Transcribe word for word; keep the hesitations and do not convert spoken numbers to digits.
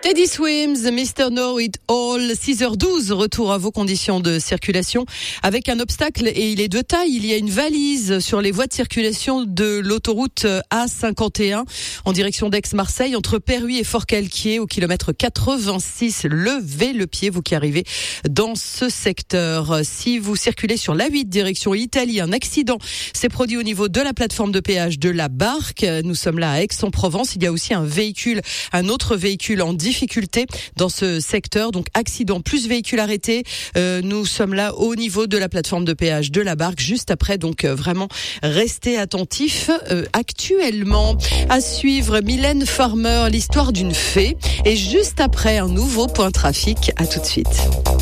Teddy Swims, mister Know It All, six heures douze, retour à vos conditions de circulation avec un obstacle et il est de taille. Il y a une valise sur les voies de circulation de l'autoroute A cinquante et un en direction d'Aix-Marseille entre Perruy et Fort-Calquier au kilomètre quatre-vingt-six. Levez le pied, vous qui arrivez dans ce secteur. Si vous circulez sur l'A huit direction Italie, un accident s'est produit au niveau de la plateforme de péage de la Barque. Nous sommes là à Aix-en-Provence. Il y a aussi un véhicule, un autre véhicule en difficulté dans ce secteur. Donc accident plus véhicule arrêté. Euh, nous sommes là au niveau de la plateforme de péage de la Barque, juste après. Donc euh, vraiment restez attentifs. Euh, actuellement, à suivre Mylène Farmer, l'histoire d'une fée. Et juste après, un nouveau point trafic. À tout de suite.